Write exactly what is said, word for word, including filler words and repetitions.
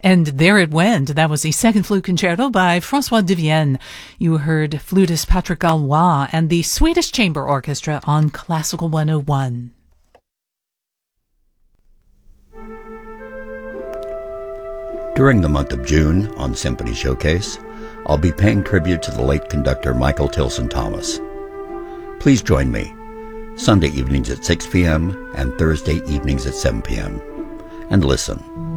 And there it went. That was the Second Flute Concerto by François Devienne. You heard flutist Patrick Gallois and the Swedish Chamber Orchestra on Classical one oh one. During the month of June on Symphony Showcase, I'll be paying tribute to the late conductor Michael Tilson Thomas. Please join me Sunday evenings at six p.m. and Thursday evenings at seven p.m. and listen.